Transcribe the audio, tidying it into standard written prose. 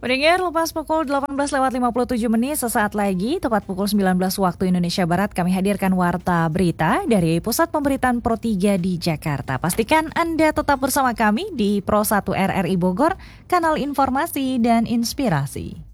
Pendengar, lepas pukul 18:57 sesaat lagi, tepat pukul 19 waktu Indonesia Barat, kami hadirkan Warta Berita dari Pusat Pemberitaan Pro 3 di Jakarta. Pastikan Anda tetap bersama kami di Pro 1 RRI Bogor, kanal informasi dan inspirasi.